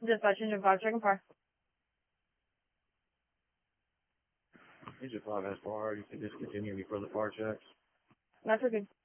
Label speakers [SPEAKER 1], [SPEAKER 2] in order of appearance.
[SPEAKER 1] Dispatch engine 5, checking fire.
[SPEAKER 2] Engine 5 has fire. You can discontinue any further fire checks.
[SPEAKER 1] That's okay.